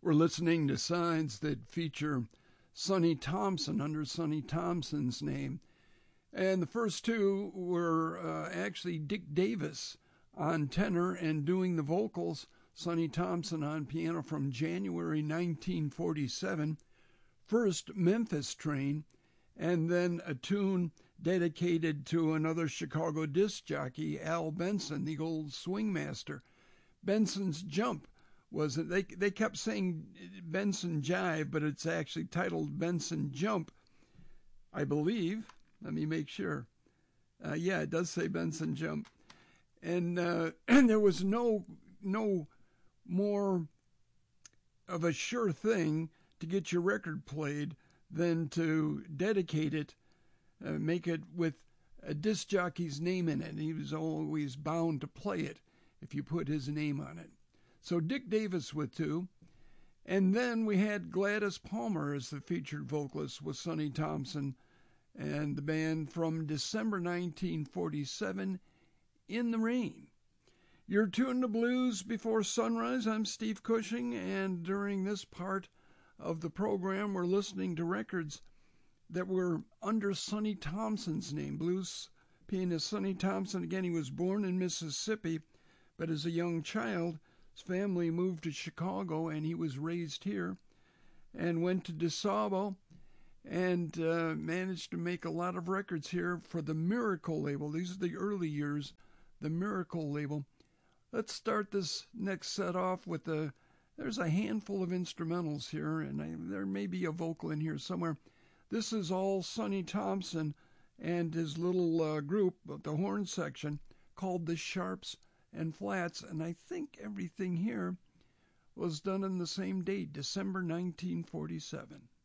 We're listening to sides that feature Sonny Thompson under Sonny Thompson's name. And the first two were actually Dick Davis on tenor and doing the vocals, Sonny Thompson on piano from January 1947, first Memphis Train, and then a tune dedicated to another Chicago disc jockey, Al Benson, the old swing master. Benson's Jump was, they kept saying Benson Jive, but it's actually titled Benson Jump, I believe. Let me make sure. Yeah, it does say Benson Jump. And there was no more of a sure thing to get your record played than to dedicate it, make it with a disc jockey's name in it. He was always bound to play it if you put his name on it. So Dick Davis with two. And then we had Gladys Palmer as the featured vocalist with Sonny Thompson and the band from December 1947, In the Rain. You're tuned to Blues Before Sunrise. I'm Steve Cushing, and during this part of the program, we're listening to records that were under Sonny Thompson's name. Blues pianist Sonny Thompson, again, he was born in Mississippi, but as a young child, his family moved to Chicago, and he was raised here and went to DeSable and managed to make a lot of records here for the Miracle label. These are the early years, the Miracle label. Let's start this next set off with there's a handful of instrumentals here, and there may be a vocal in here somewhere. This is all Sonny Thompson and his little group, the horn section, called the Sharps and Flats, and I think everything here was done on the same date, December 1947.